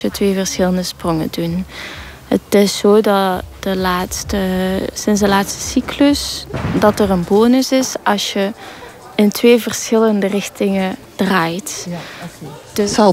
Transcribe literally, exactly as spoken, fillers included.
Je twee verschillende sprongen doen. Het is zo dat de laatste, sinds de laatste cyclus dat er een bonus is als je in twee verschillende richtingen draait. Ja, okay. Dus Zal